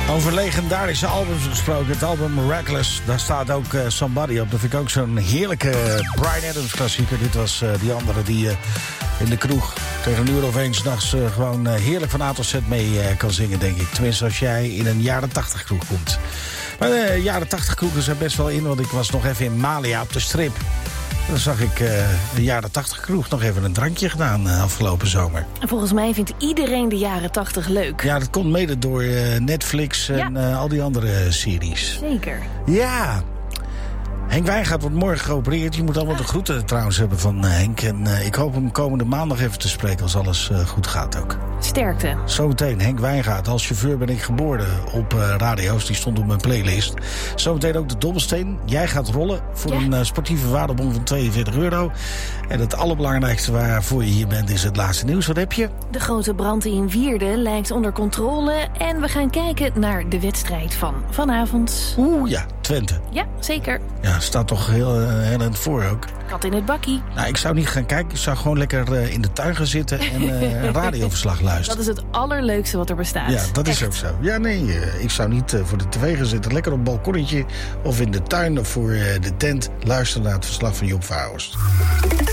Over legendarische albums gesproken. Het album Miraculous, daar staat ook Somebody op. Dat vind ik ook zo'n heerlijke Bryan Adams klassieker. Dit was die andere die in de kroeg tegen een uur of 1 s'nachts gewoon heerlijk van A tot Z mee kan zingen, denk ik. Tenminste, als jij in een jaren 80 kroeg komt. Maar de jaren 80 kroegen zijn best wel in, want ik was nog even in Malia op de Strip. Dan zag ik de jaren 80 kroeg nog even een drankje gedaan afgelopen zomer. Volgens mij vindt iedereen de jaren 80 leuk. Ja, dat komt mede door Netflix en al die andere series. Zeker. Ja. Henk Wijngaard wordt morgen geopereerd. Je moet allemaal de groeten trouwens hebben van Henk. En ik hoop hem komende maandag even te spreken als alles goed gaat ook. Sterkte. Zometeen Henk Wijngaard. Als chauffeur ben ik geboren op radio's. Die stond op mijn playlist. Zometeen ook de dobbelsteen. Jij gaat rollen voor een sportieve waardebon van €42. En het allerbelangrijkste waarvoor je hier bent is het laatste nieuws. Wat heb je? De grote brand in Wierden lijkt onder controle. En we gaan kijken naar de wedstrijd van vanavond. Oeh ja, Twente. Ja, zeker. Ja, staat toch heel aan voor ook. Kat in het bakkie. Nou, ik zou niet gaan kijken. Ik zou gewoon lekker in de tuin gaan zitten en een radioverslag luisteren. Dat is het allerleukste wat er bestaat. Ja, dat is echt ook zo. Ja, nee, ik zou niet voor de tv gaan zitten. Lekker op een balkonnetje of in de tuin of voor de tent luisteren naar het verslag van Job Verhorst.